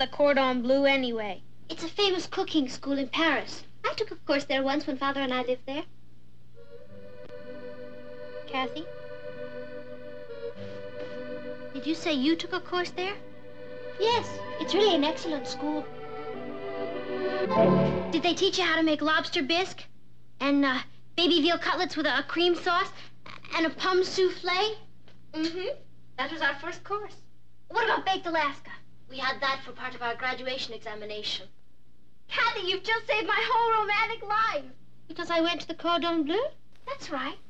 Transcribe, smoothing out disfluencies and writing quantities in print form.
the Cordon Bleu anyway? It's a famous cooking school in Paris. I took a course there once when Father and I lived there. Kathy? Did you say you took a course there? Yes, it's really an excellent school. Did they teach you how to make lobster bisque? And baby veal cutlets with a cream sauce? And a pomme souffle? Mm-hmm. That was our first course. What about baked Alaska? We had that for part of our graduation examination. Kathy, you've just saved my whole romantic life. Because I went to the Cordon Bleu? That's right.